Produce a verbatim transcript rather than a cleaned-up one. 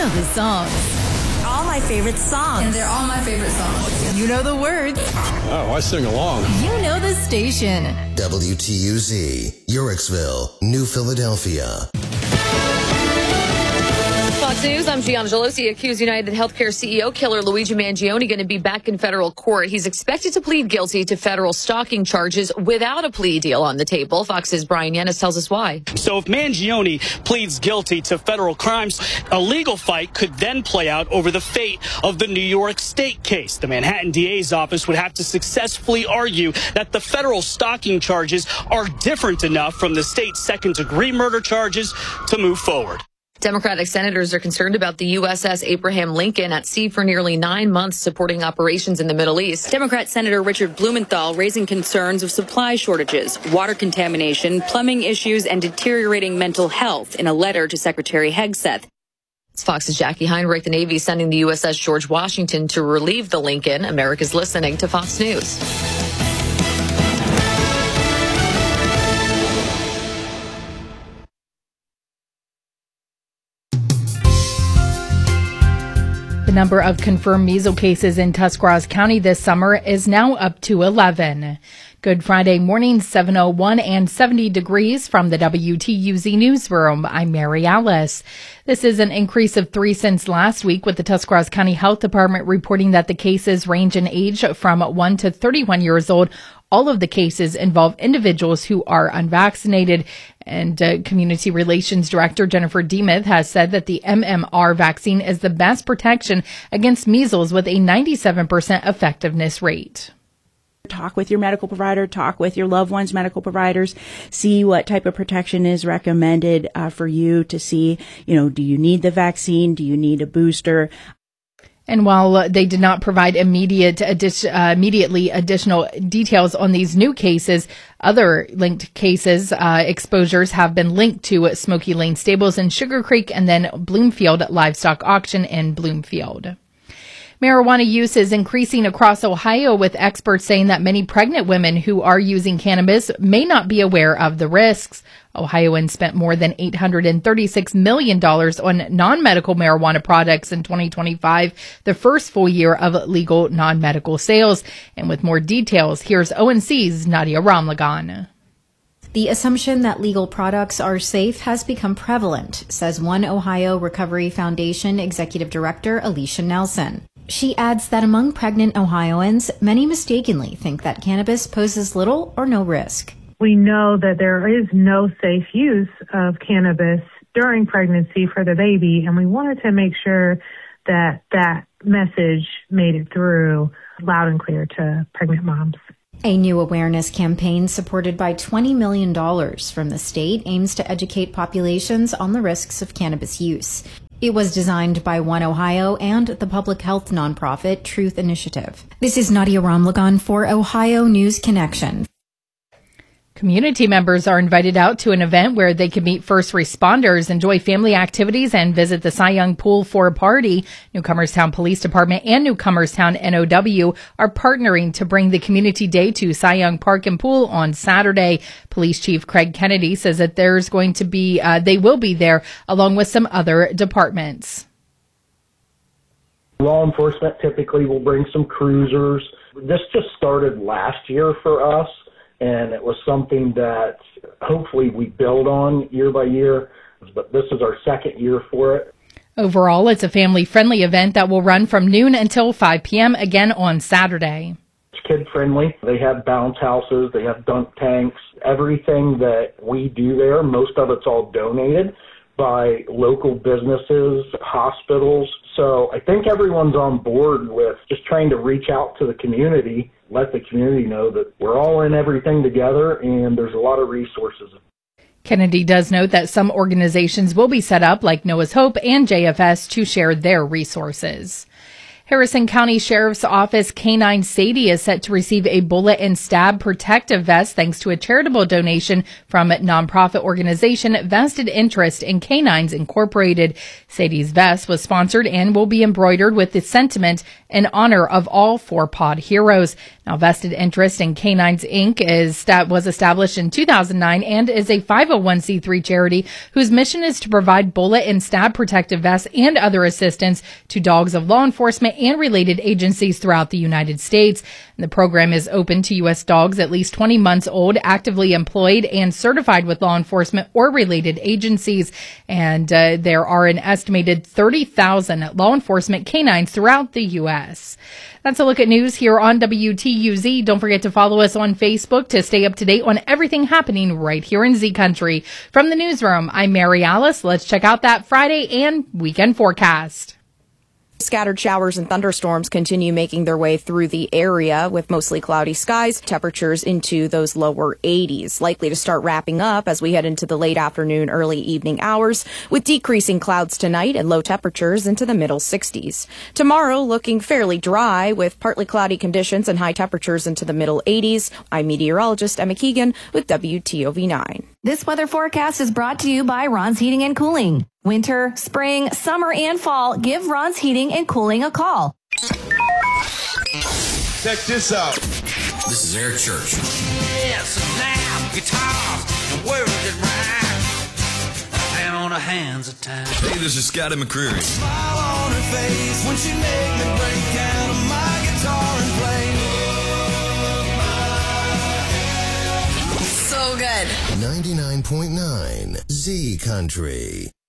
know the songs. All my favorite songs. And they're all my favorite songs. You know the words. Oh, I sing along. You know the station. W T U Z, Yorksville, New Philadelphia. Fox News, I'm Gianna Gelosi. Accused United Healthcare C E O killer Luigi Mangione going to be back in federal court. He's expected to plead guilty to federal stalking charges without a plea deal on the table. Fox's Brian Yennis tells us why. So if Mangione pleads guilty to federal crimes, a legal fight could then play out over the fate of the New York State case. The Manhattan D A's office would have to successfully argue that the federal stalking charges are different enough from the state's second-degree murder charges to move forward. Democratic senators are concerned about the U S S Abraham Lincoln at sea for nearly nine months supporting operations in the Middle East. Democrat Senator Richard Blumenthal raising concerns of supply shortages, water contamination, plumbing issues, and deteriorating mental health in a letter to Secretary Hegseth. It's Fox's Jackie Heinrich. The Navy sending the U S S George Washington to relieve the Lincoln. America's listening to Fox News. The number of confirmed measles cases in Tuscarawas County this summer is now up to eleven. Good Friday morning, seven oh one and seventy degrees from the W T U Z newsroom. I'm Mary Alice. This is an increase of three since last week, with the Tuscarawas County Health Department reporting that the cases range in age from one to thirty-one years old. All of the cases involve individuals who are unvaccinated, and uh, Community Relations Director Jennifer Demuth has said that the M M R vaccine is the best protection against measles with a ninety-seven percent effectiveness rate. Talk with your medical provider, talk with your loved one's medical providers, see what type of protection is recommended uh, for you to see, you know, do you need the vaccine? Do you need a booster? And while they did not provide immediate addi- uh, immediately additional details on these new cases, other linked cases, uh, exposures have been linked to Smoky Lane Stables in Sugar Creek and then Bloomfield Livestock Auction in Bloomfield. Marijuana use is increasing across Ohio, with experts saying that many pregnant women who are using cannabis may not be aware of the risks. Ohioans spent more than eight hundred thirty-six million dollars on non-medical marijuana products in twenty twenty-five, the first full year of legal non-medical sales. And with more details, here's O N C's Nadia Ramlagan. The assumption that legal products are safe has become prevalent, says One Ohio Recovery Foundation Executive Director Alicia Nelson. She adds that among pregnant Ohioans, many mistakenly think that cannabis poses little or no risk. We know that there is no safe use of cannabis during pregnancy for the baby, and we wanted to make sure that that message made it through loud and clear to pregnant moms. A new awareness campaign supported by twenty million dollars from the state aims to educate populations on the risks of cannabis use. It was designed by One Ohio and the public health nonprofit Truth Initiative. This is Nadia Ramlagan for Ohio News Connection. Community members are invited out to an event where they can meet first responders, enjoy family activities, and visit the Cy Young Pool for a party. Newcomerstown Police Department and Newcomerstown N O W are partnering to bring the Community Day to Cy Young Park and Pool on Saturday. Police Chief Craig Kennedy says that there's going to be, uh, they will be there along with some other departments. Law enforcement typically will bring some cruisers. This just started last year for us, and it was something that hopefully we build on year by year, but this is our second year for it. Overall, it's a family-friendly event that will run from noon until five p.m. again on Saturday. It's kid-friendly. They have bounce houses. They have dunk tanks. Everything that we do there, most of it's all donated by local businesses, hospitals. So I think everyone's on board with just trying to reach out to the community, let the community know that we're all in everything together and there's a lot of resources. Kennedy does note that some organizations will be set up, like Noah's Hope and J F S, to share their resources. Harrison County Sheriff's Office Canine Sadie is set to receive a bullet and stab protective vest thanks to a charitable donation from nonprofit organization Vested Interest in Canines Incorporated. Sadie's vest was sponsored and will be embroidered with the sentiment in honor of all four-pawed heroes. Now, Vested Interest in Canines Incorporated is that was established in two thousand nine and is a five oh one c three charity whose mission is to provide bullet and stab protective vests and other assistance to dogs of law enforcement and related agencies throughout the United States. And the program is open to U S dogs at least twenty months old, actively employed and certified with law enforcement or related agencies. And uh, there are an estimated thirty thousand law enforcement canines throughout the U S. That's a look at news here on W T U Z. Don't forget to follow us on Facebook to stay up to date on everything happening right here in Z Country. From the newsroom, I'm Mary Alice. Let's check out that Friday and weekend forecast. Scattered showers and thunderstorms continue making their way through the area with mostly cloudy skies, temperatures into those lower eighties, likely to start wrapping up as we head into the late afternoon, early evening hours, with decreasing clouds tonight and low temperatures into the middle sixties. Tomorrow looking fairly dry with partly cloudy conditions and high temperatures into the middle eighties. I'm meteorologist Emma Keegan with W T O V nine. This weather forecast is brought to you by Ron's Heating and Cooling. Winter, spring, summer, and fall, give Ron's Heating and Cooling a call. Check this out. This is Eric Church. Yes, now, guitars, the world is right. Down on the hands of time. Hey, this is Scotty McCreery. Smile on her face when she make me break out of my guitar and play. So good. ninety-nine point nine Z Country.